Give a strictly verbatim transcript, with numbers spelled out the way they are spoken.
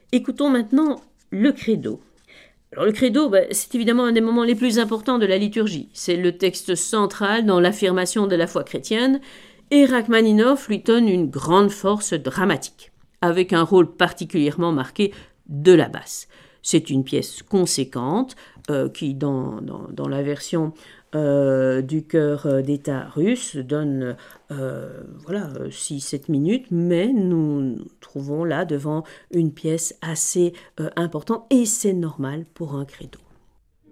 Écoutons maintenant le credo. Alors le credo, bah, c'est évidemment un des moments les plus importants de la liturgie. C'est le texte central dans l'affirmation de la foi chrétienne, et Rachmaninoff lui donne une grande force dramatique, avec un rôle particulièrement marqué de la basse. C'est une pièce conséquente euh, qui, dans, dans, dans la version euh, du chœur d'État russe, donne euh, voilà, six sept minutes, mais nous nous trouvons là devant une pièce assez euh, importante et c'est normal pour un credo.